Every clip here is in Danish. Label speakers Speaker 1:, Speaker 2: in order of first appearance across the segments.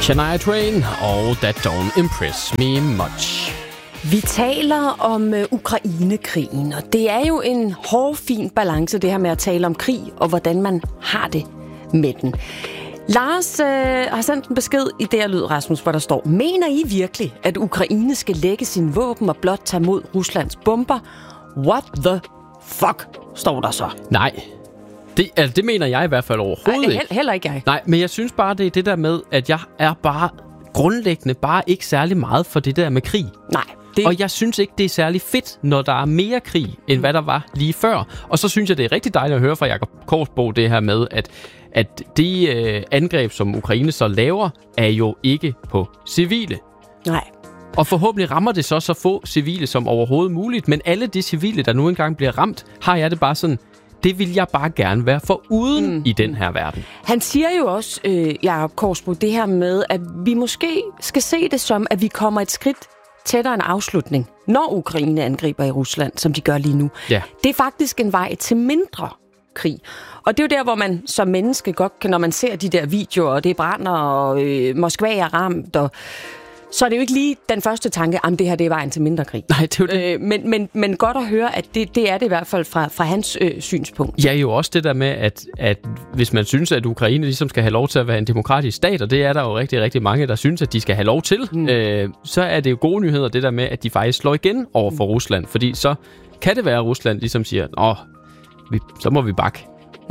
Speaker 1: Shania Twain og That Don't Impress Me Much.
Speaker 2: Vi taler om Ukraine-krigen, og det er jo en hårfin balance, det her med at tale om krig, og hvordan man har det med den. Lars har sendt en besked i det her lyd, Rasmus, hvor der står: Mener I virkelig, at Ukraine skal lægge sine våben og blot tage mod Ruslands bomber? What the fuck, står der så?
Speaker 1: Nej, det mener jeg i hvert fald overhovedet ikke.
Speaker 2: Heller ikke jeg.
Speaker 1: Nej, men jeg synes bare, det er det der med, at jeg er bare grundlæggende bare ikke særlig meget for det der med krig.
Speaker 2: Nej.
Speaker 1: Og jeg synes ikke, det er særlig fedt, når der er mere krig, end hvad der var lige før. Og så synes jeg, det er rigtig dejligt at høre fra Jakob Korsbo det her med, at de angreb, som Ukraine så laver, er jo ikke på civile.
Speaker 2: Nej.
Speaker 1: Og forhåbentlig rammer det så få civile som overhovedet muligt. Men alle de civile, der nu engang bliver ramt, har jeg det bare sådan: det vil jeg bare gerne være foruden i den her verden.
Speaker 2: Han siger jo også, Jakob Korsbo, det her med, at vi måske skal se det som, at vi kommer et skridt tættere en afslutning, når Ukraine angriber i Rusland, som de gør lige nu.
Speaker 1: Ja.
Speaker 2: Det er faktisk en vej til mindre krig. Og det er jo der, hvor man som menneske godt kan, når man ser de der videoer, og det brænder, og Moskva er ramt, og så er det jo ikke lige den første tanke, at det her det er vejen til mindre krig.
Speaker 1: Nej, det er jo det.
Speaker 2: Men godt at høre, at det er det i hvert fald fra hans synspunkt.
Speaker 1: Ja, jo også det der med, at hvis man synes, at Ukraine ligesom skal have lov til at være en demokratisk stat, og det er der jo rigtig, rigtig mange, der synes, at de skal have lov til, så er det jo gode nyheder, det der med, at de faktisk slår igen over for Rusland. Fordi så kan det være, at Rusland ligesom siger, så må vi bakke.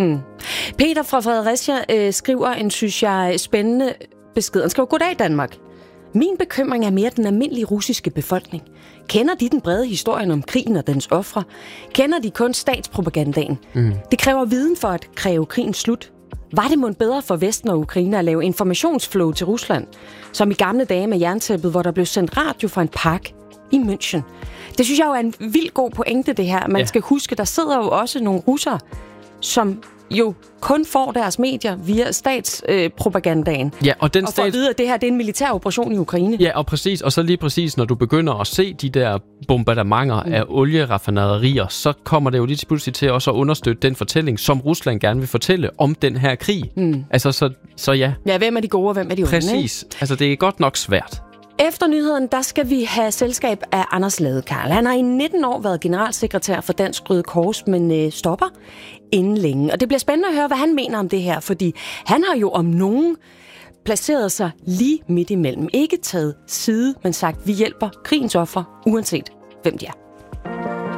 Speaker 2: Peter fra Fredericia skriver en, synes jeg, spændende besked. Han skriver: Goddag Danmark. Min bekymring er mere den almindelige russiske befolkning. Kender de den brede historien om krigen og dens ofre? Kender de kun statspropagandaen? Det kræver viden for at kræve krigen slut. Var det mon bedre for Vesten og Ukraine at lave informationsflow til Rusland, som i gamle dage med jerntæppet, hvor der blev sendt radio fra en park i München? Det synes jeg jo er en vildt god pointe, det her. Man skal huske, der sidder jo også nogle russere, som jo kun får deres medier via statspropagandaen.
Speaker 1: Ja, og
Speaker 2: får at vide, at det her det er en militær operation i Ukraine.
Speaker 1: Ja, og præcis. Og så lige præcis, når du begynder at se de der bombardementer af olieraffinaderier, så kommer det jo lige pludselig til også at understøtte den fortælling, som Rusland gerne vil fortælle om den her krig. Altså, så ja.
Speaker 2: Ja, hvem er de gode, og hvem er de onde?
Speaker 1: Præcis. Altså, det er godt nok svært.
Speaker 2: Efter nyheden, der skal vi have selskab af Anders Ladekarl. Han har i 19 år været generalsekretær for Dansk Røde Kors, men stopper inden længe. Og det bliver spændende at høre, hvad han mener om det her, fordi han har jo om nogen placeret sig lige midt imellem. Ikke taget side, men sagt, vi hjælper krigens ofre, uanset hvem de er.